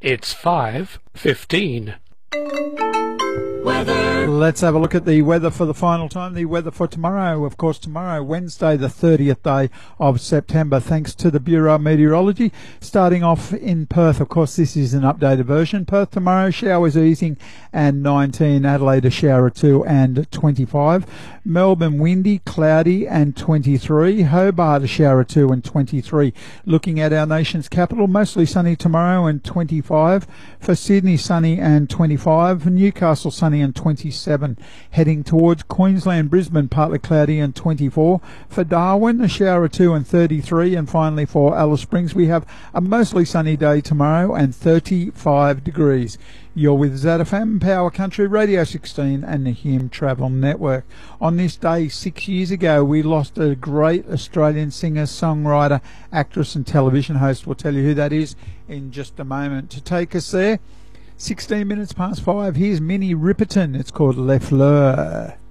It's 5:15. Weather. Let's have a look at the weather for the final time. The weather for tomorrow, of course, tomorrow, Wednesday, the 30th day of September, thanks to the Bureau of Meteorology. Starting off in Perth, of course, this is an updated version. Perth tomorrow, showers easing and 19. Adelaide, a shower or 2 and 25. Melbourne, windy, cloudy and 23. Hobart, a shower or 2 and 23. Looking at our nation's capital, mostly sunny tomorrow and 25. For Sydney, sunny and 25. Newcastle, sunny and 27. Heading towards Queensland, Brisbane, partly cloudy and 24. For Darwin, a shower or 2 and 33. And finally for Alice Springs, we have a mostly sunny day tomorrow and 35 degrees. You're with ZFM, Power Country, Radio 16 and the Hume Travel Network. On this day, 6 years ago, we lost a great Australian singer, songwriter, actress and television host. We'll tell you who that is in just a moment. To take us there, 16 minutes past 5, here's Minnie Riperton. It's called Les Fleurs.